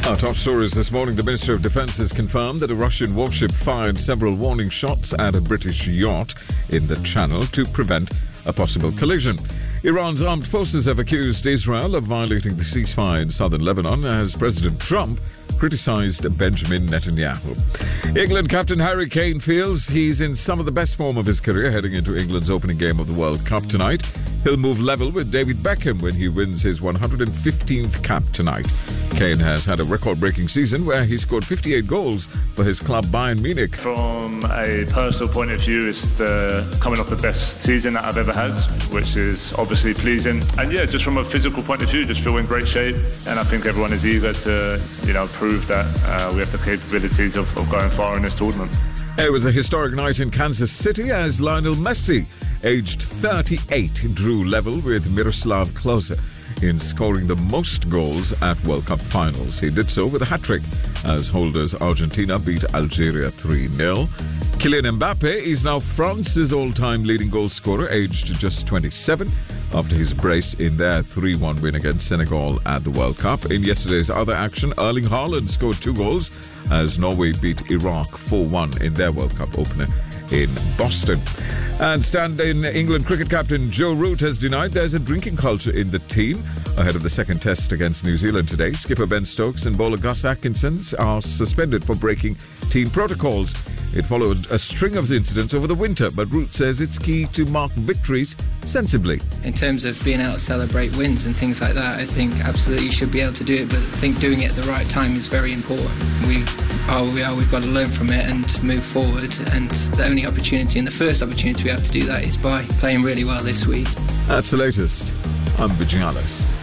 Our top stories this morning. The Minister of Defence has confirmed that a Russian warship fired several warning shots at a British yacht in the Channel to prevent a possible collision. Iran's armed forces have accused Israel of violating the ceasefire in southern Lebanon as President Trump criticised Benjamin Netanyahu. England captain Harry Kane feels he's in some of the best form of his career heading into England's opening game of the World Cup tonight. He'll move level with David Beckham when he wins his 115th cap tonight. Kane has had a record-breaking season where he scored 58 goals for his club Bayern Munich. From a personal point of view, it's coming off the best season that I've ever had, which is obviously pleasing. And yeah, just from a physical point of view, just feel in great shape. And I think everyone is eager to, prove that we have the capabilities of going far in this tournament. It was a historic night in Kansas City as Lionel Messi, aged 38, drew level with Miroslav Klose in scoring the most goals at World Cup finals. He did so with a hat-trick as holders Argentina beat Algeria 3-0. Kylian Mbappe is now France's all-time leading goal scorer, aged just 27, after his brace in their 3-1 win against Senegal at the World Cup. In yesterday's other action, Erling Haaland scored 2 goals as Norway beat Iraq 4-1 in their World Cup opener in Boston. And stand-in England cricket captain Joe Root has denied there's a drinking culture in the team ahead of the second test against New Zealand today. Skipper Ben Stokes and bowler Gus Atkinson are suspended for breaking team protocols. It followed a string of incidents over the winter, but Root says it's key to mark victories sensibly. In terms of being able to celebrate wins and things like that, I think absolutely you should be able to do it, but I think doing it at the right time is very important. We are, we've got to learn from it and move forward, and the only opportunity and the first opportunity we have to do that is by playing really well this week. That's the latest. I'm Vijay Alice.